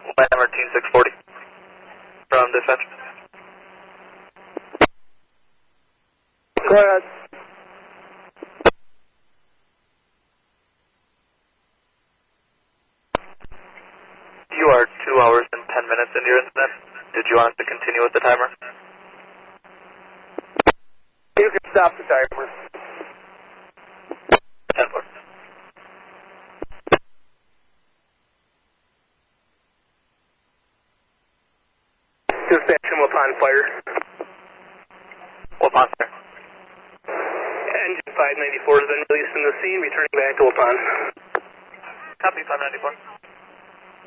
Line number 2640 from dispatch. Go ahead. You are 2 hours and 10 minutes into your incident. Did you want us to continue with the timer? You can stop the timer. 10-4. Dispatch him upon fire. Waupun, sir. Engine 594 has been released from the scene, returning back to Waupun. Copy 594.